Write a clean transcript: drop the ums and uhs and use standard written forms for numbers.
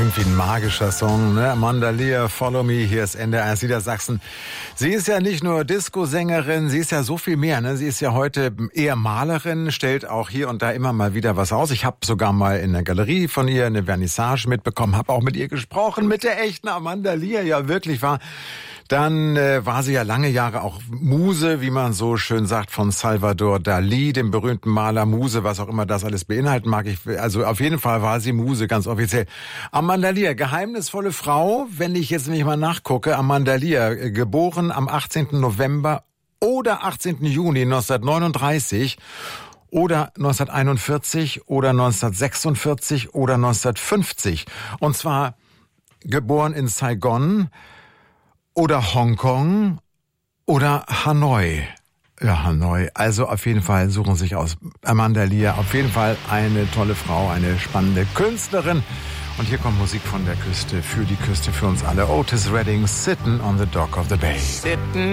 irgendwie ein magischer Song, ne? Amanda Lear, Follow Me, hier ist NDR Niedersachsen. Sie ist ja nicht nur Disco-Sängerin, sie ist ja so viel mehr, ne? Sie ist ja heute eher Malerin, stellt auch hier und da immer mal wieder was aus. Ich habe sogar mal in der Galerie von ihr eine Vernissage mitbekommen, habe auch mit ihr gesprochen, mit der echten Amanda Lear, ja wirklich war. Dann war sie ja lange Jahre auch Muse, wie man so schön sagt, von Salvador Dalí, dem berühmten Maler Muse, was auch immer das alles beinhalten mag. Also auf jeden Fall war sie Muse, ganz offiziell. Amanda Lear, geheimnisvolle Frau, wenn ich jetzt nämlich mal nachgucke. Amanda Lear, geboren am 18. November oder 18. Juni 1939 oder 1941 oder 1946 oder 1950. Und zwar geboren in Saigon oder Hongkong oder Hanoi. Ja, Hanoi. Also auf jeden Fall suchen sich aus. Amanda Lear, auf jeden Fall eine tolle Frau, eine spannende Künstlerin. Und hier kommt Musik von der Küste, für die Küste, für uns alle. Otis Redding, Sittin' on the Dock of the Bay.